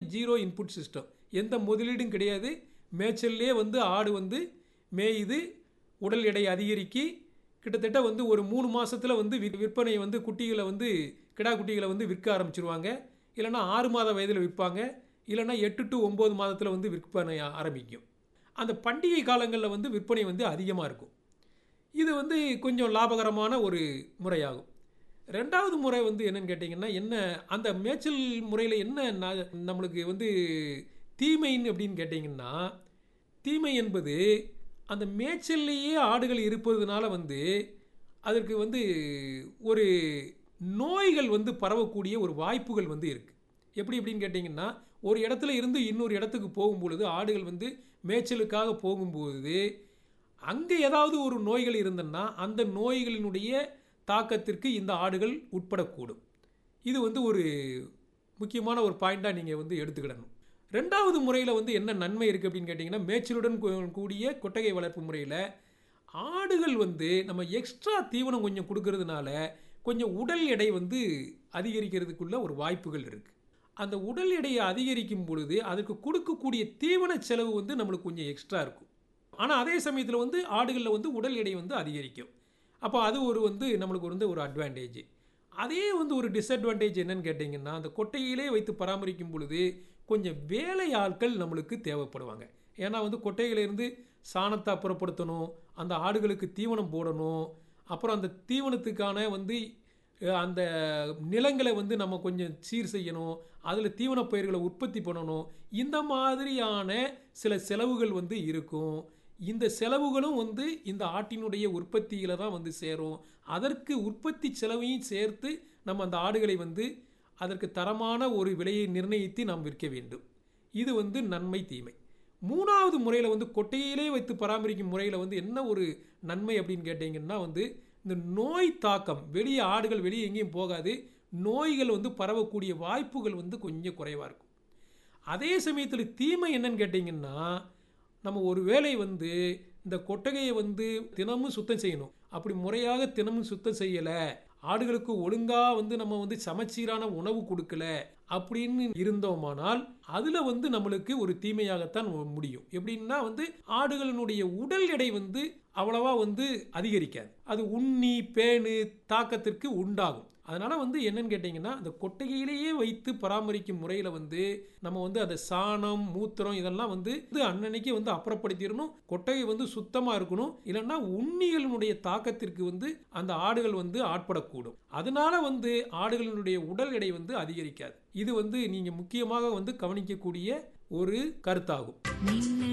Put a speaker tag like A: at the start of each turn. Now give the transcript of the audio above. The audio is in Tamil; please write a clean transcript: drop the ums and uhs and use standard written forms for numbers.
A: ஜீரோ இன்புட் சிஸ்டம், எந்த முதலீடும் கிடையாது. மேய்ச்சல்லே ஆடு மேயுது, உடல் எடை அதிகரிக்கி கிட்டத்தட்ட ஒரு 3 மாசத்துல விற்பனை குட்டிகளை கிடா குட்டிகளை விற்க ஆரம்பிச்சிருவாங்க. இல்லைன்னா 6 மாத வயதில் விற்பாங்க. இல்லைன்னா 8 to 9 மாதத்தில் விற்பனை ஆரம்பிக்கும். அந்த பண்டிகை காலங்களில் விற்பனை அதிகமாக இருக்கும். இது கொஞ்சம் லாபகரமான ஒரு முறையாகும். ரெண்டாவது முறை என்னன்னு கேட்டிங்கன்னா, அந்த மேய்ச்சல் முறையில் என்ன நம்மளுக்கு தீமைன்னு அப்படின்னு கேட்டிங்கன்னா, தீமை என்பது அந்த மேய்ச்சல்லையே ஆடுகள் இருப்பதுனால அதற்கு ஒரு நோய்கள் பரவக்கூடிய ஒரு வாய்ப்புகள் இருக்குது. எப்படி அப்படின்னு கேட்டிங்கன்னா, ஒரு இடத்துல இருந்து இன்னொரு இடத்துக்கு போகும்பொழுது ஆடுகள் மேய்ச்சலுக்காக போகும்போது அங்கே ஏதாவது ஒரு நோய்கள் இருந்ததுன்னா அந்த நோய்களினுடைய தாக்கத்திற்கு இந்த ஆடுகள் உட்படக்கூடும். இது ஒரு முக்கியமான ஒரு பாயிண்டாக நீங்கள் எடுத்துக்கிடணும். ரெண்டாவது முறையில் என்ன நன்மை இருக்குது அப்படின்னு கேட்டிங்கன்னா, மேய்ச்சலுடன் கூடிய கொட்டகை வளர்ப்பு முறையில் ஆடுகள் நம்ம எக்ஸ்ட்ரா தீவனம் கொஞ்சம் கொடுக்கறதுனால கொஞ்சம் உடல் எடை அதிகரிக்கிறதுக்குள்ள ஒரு வாய்ப்புகள் இருக்குது. அந்த உடல் எடையை அதிகரிக்கும் பொழுது அதுக்கு கொடுக்கக்கூடிய தீவன செலவு நம்மளுக்கு கொஞ்சம் எக்ஸ்ட்ரா இருக்கும். ஆனால் அதே சமயத்தில் ஆடுகளில் உடல் எடை அதிகரிக்கும். அப்போ அது நம்மளுக்கு ஒரு அட்வான்டேஜ். அதே ஒரு டிஸ்அட்வான்டேஜ் என்னன்னு கேட்டிங்கன்னா, அந்த கொட்டையிலே வைத்து பராமரிக்கும் பொழுது கொஞ்சம் வேலை ஆட்கள் நம்மளுக்கு தேவைப்படுவாங்க. ஏன்னா கொட்டையிலேருந்து சாணத்தை அப்புறப்படுத்தணும், அந்த ஆடுகளுக்கு தீவனம் போடணும், அப்புறம் அந்த தீவனத்துக்கான அந்த நிலங்களை நம்ம கொஞ்சம் சீர் செய்யணும், அதில் தீவன பயிர்களை உற்பத்தி பண்ணணும். இந்த மாதிரியான சில செலவுகள் இருக்கும். இந்த செலவுகளும் இந்த ஆட்டினுடைய உற்பத்தியில் தான் சேரும். அதற்கு உற்பத்தி செலவையும் சேர்த்து நம்ம அந்த ஆடுகளை அதற்கு தரமான ஒரு விலையை நிர்ணயித்து நாம் விற்க வேண்டும். இது நன்மை தீமை. மூணாவது முறையில் கொட்டையிலே வைத்து பராமரிக்கும் முறையில் என்ன ஒரு நன்மை அப்படின்னு கேட்டிங்கன்னா, இந்த நோய் தாக்கம் வெளியே ஆடுகள் வெளியே எங்கேயும் போகாது. நோய்கள் பரவக்கூடிய வாய்ப்புகள் கொஞ்சம் குறைவாக இருக்கும். அதே சமயத்தில் தீமை என்னன்னு கேட்டிங்கன்னா, நம்ம ஒரு வேளை இந்த கொட்டகையை தினமும் சுத்தம் செய்யணும். அப்படி முறையாக தினமும் சுத்தம் செய்யலை, ஆடுகளுக்கு ஒழுங்காக நம்ம சமச்சீரான உணவு கொடுக்கல அப்படின்னு இருந்தோமானால் அதில் நம்மளுக்கு ஒரு தீமையாகத்தான் முடியும். எப்படின்னா ஆடுகளினுடைய உடல் எடை அவ்வளவா அதிகரிக்காது. அது உண்ணி பேணு தாக்கத்திற்கு உண்டாகும். அதனால என்னன்னு கேட்டிங்கன்னா, அந்த கொட்டகையிலேயே வைத்து பராமரிக்கும் முறையில் நம்ம அந்த சாணம் மூத்திரம் இதெல்லாம் அன்னன்னைக்கு அப்புறப்படுத்திடணும். கொட்டகை சுத்தமாக இருக்கணும். இல்லைன்னா உண்ணிகளினுடைய தாக்கத்திற்கு அந்த ஆடுகள் ஆட்படக்கூடும். அதனால ஆடுகளினுடைய உடல் எடை அதிகரிக்காது. இது நீங்க முக்கியமாக கவனிக்கக்கூடிய ஒரு கருத்தாகும்.